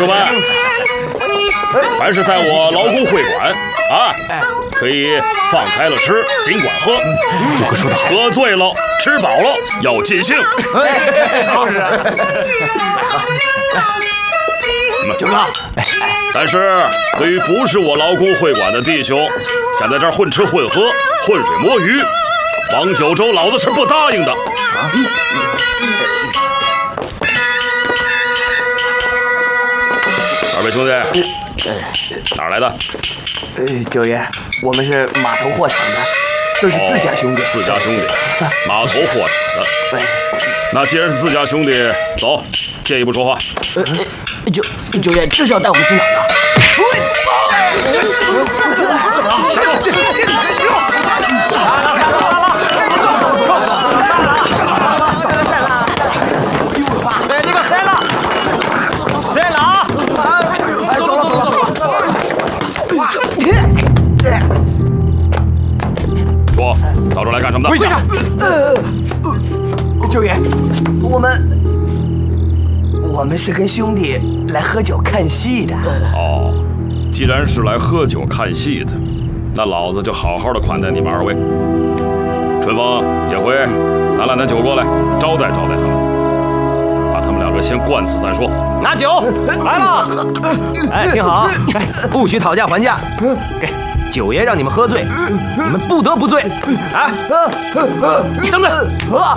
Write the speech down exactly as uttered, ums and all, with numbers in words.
兄们，凡是在我劳工会馆啊，可以放开了吃，尽管喝。 九哥说的好， 喝醉了，吃饱了要尽兴。 好是。 九哥， 但是对于不是我劳工会馆的弟兄，想在这儿混吃混喝、浑水摸鱼，王九州老子是不答应的。啊！二位兄弟，哪儿来的？ 呃，九爷，我们是码头货场的，都是自家兄弟。 哦、自家兄弟，码头货场的。 对。 那既然是自家兄弟，走，借一步说话。 呃，九九爷，这是要带我们去哪儿呢？ 怎么了？站住！ 说，到这来干什么的？ 跪下！ 呃，九爷，我们我们是跟兄弟来喝酒看戏的。 哦，既然是来喝酒看戏的，那老子就好好的款待你们二位。春风、野辉，拿两坛酒过来，招待招待他们，把他们两个先灌死再说。 拿酒来了！哎，听好，哎，不许讨价还价。给九爷让你们喝醉，你们不得不醉。哎，等等， 喝！